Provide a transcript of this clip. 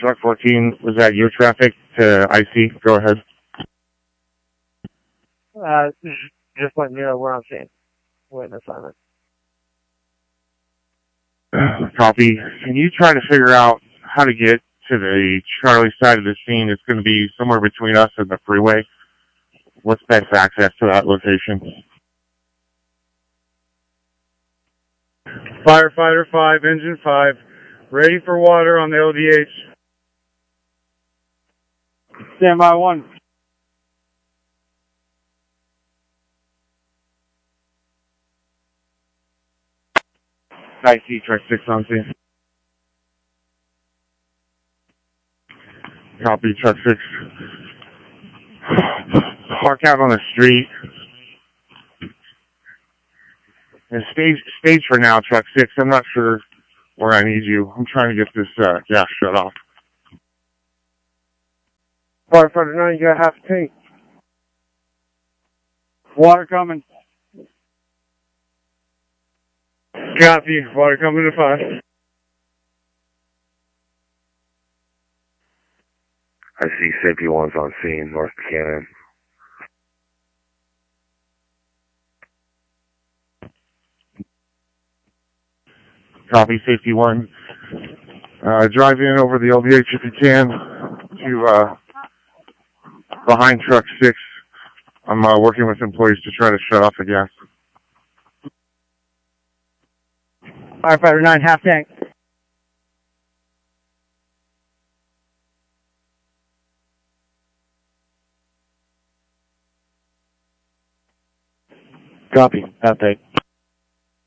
Truck 14, was that your traffic to IC? Go ahead. Just letting you know where I'm seeing. Waiting assignment. Copy. Can you try to figure out how to get to the Charlie side of the scene? It's going to be somewhere between us and the freeway. What's best access to that location? Firefighter 5, Engine 5, ready for water on the LDH. Standby 1. IC Truck 6 on scene. Copy, Truck 6. Park out on the street. And stage for now, Truck 6. I'm not sure where I need you. I'm trying to get this gas shut off. Firefighter 9, you got half a tank. Water coming. Copy. Water coming to 5. I see Safety 1's on scene, North Buchanan. Copy, Safety 1. Drive in over the LDH if you can to behind Truck 6. I'm working with employees to try to shut off the gas. Firefighter 9, half tank. Copy, half tank.